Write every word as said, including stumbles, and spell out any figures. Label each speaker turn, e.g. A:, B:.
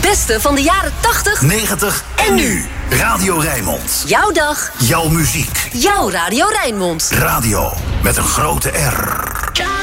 A: beste van de jaren tachtig,
B: negentig en nu. Radio Rijnmond.
A: Jouw dag.
B: Jouw muziek.
A: Jouw Radio Rijnmond.
B: Radio met een grote R.